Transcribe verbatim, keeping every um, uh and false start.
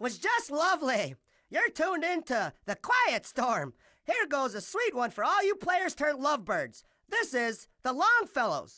was just lovely. You're tuned into The Quiet Storm. Here goes a sweet one for all you players turned lovebirds. This is The Longfellows.